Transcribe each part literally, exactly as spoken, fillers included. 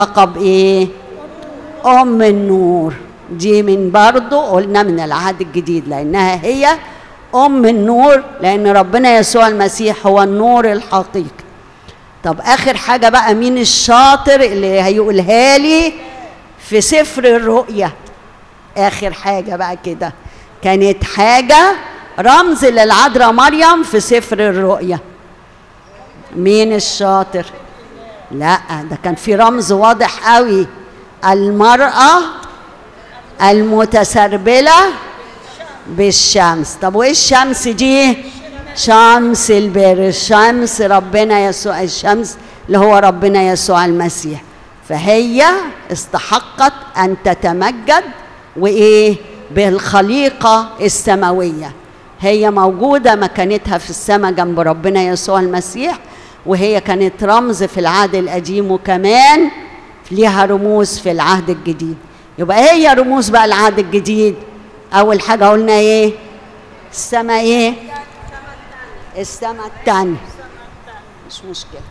لقب ايه؟ ام النور. دي من برضو قلنا من العهد الجديد، لانها هي ام النور، لان ربنا يسوع المسيح هو النور الحقيقي. طب اخر حاجه بقى، مين الشاطر اللي هيقولها لي في سفر الرؤيا؟ اخر حاجه بقى كده كانت حاجه رمز للعذراء مريم في سفر الرؤيا. مين الشاطر؟ لا، ده كان في رمز واضح قوي، المرأة المتسربلة بالشمس. طب وايه الشمس دي؟ شمس البر، الشمس ربنا يسوع، الشمس اللي هو ربنا يسوع المسيح. فهي استحقت ان تتمجد وايه؟ بالخليقة السماوية. هي موجودة مكانتها في السماء جنب ربنا يسوع المسيح، وهي كانت رمز في العهد القديم وكمان ليها رموز في العهد الجديد. يبقى هي رموز بقى العهد الجديد. أول حاجة قلنا إيه؟ السماء إيه؟ السماء التانية، مش مشكلة.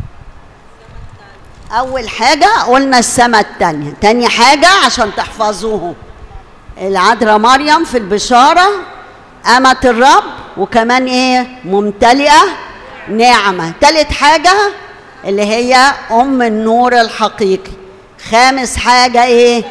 أول حاجة قلنا السماء التانية. تاني حاجة عشان تحفظوهم، العذراء مريم في البشارة أمة الرب، وكمان إيه؟ ممتلئة نعمة. تالت حاجة اللي هي أم النور الحقيقي. خامس حاجة إيه؟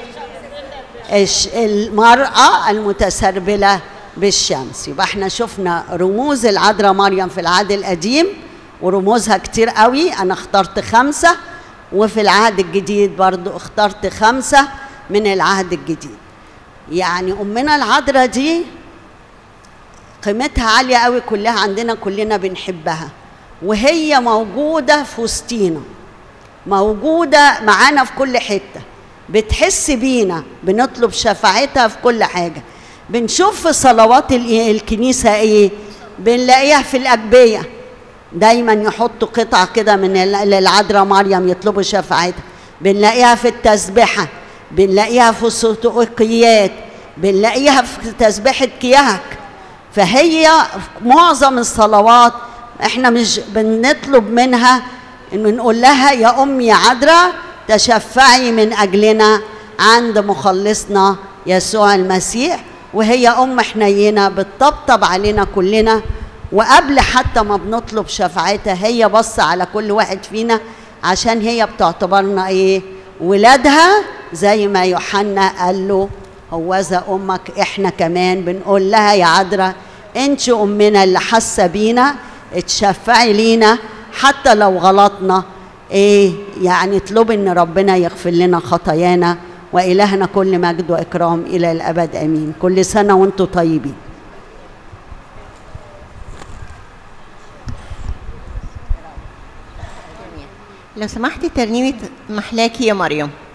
المرأة المتسربلة بالشمس. يبقى احنا شفنا رموز العذراء مريم في العهد القديم ورموزها كتير قوي، أنا اخترت خمسة، وفي العهد الجديد برضو اخترت خمسة من العهد الجديد. يعني أمنا العذراء دي قيمتها عالية قوي، كلها عندنا، كلنا بنحبها، وهي موجودة في وسطينا، موجودة معانا في كل حتة، بتحس بينا، بنطلب شفاعتها في كل حاجة. بنشوف في صلوات الكنيسة ايه؟ بنلاقيها في الأجبية دايما يحطوا قطعة كده من العذراء مريم يطلبوا شفاعتها. بنلاقيها في التسبحة، بنلاقيها في السطوقيات، بنلاقيها في تسبحة كيهك. فهي معظم الصلوات احنا مش بنطلب منها ان نقول لها يا امي يا عذراء تشفعي من اجلنا عند مخلصنا يسوع المسيح، وهي ام حنينه بتطبطب علينا كلنا. وقبل حتى ما بنطلب شفاعتها هي بص على كل واحد فينا، عشان هي بتعتبرنا ايه؟ ولادها، زي ما يوحنا قال له هوذا امك. احنا كمان بنقول لها يا عذراء انت امنا اللي حاسه بينا، اتشفعي لينا حتى لو غلطنا ايه، يعني اطلبي ان ربنا يغفر لنا خطايانا. والهنا كل مجد واكرام الى الابد امين. كل سنه وانتم طيبين. لو سمحتي ترنيمه محلاكي يا مريم.